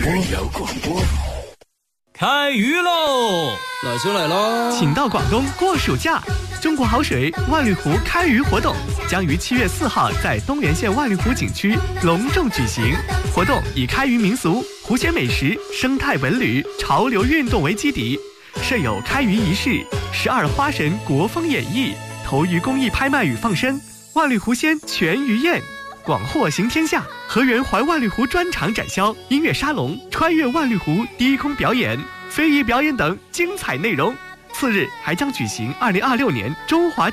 旅游广播。 开鱼喽！ 老兄来喽！ 请到广东过暑假，中国好水万绿湖开鱼活动将于7月4号在东源县万绿湖景区隆重举行。活动以开渔民俗、湖鲜美食、生态文旅、潮流运动为基底，设有开渔仪式、12花神国风演绎、投鱼公益拍卖与放生、万绿湖鲜全鱼宴、广货行天下、河源环万绿湖专场展销、音乐沙龙、穿越万绿湖低空表演、非遗表演等精彩内容。次日还将举行2026年中华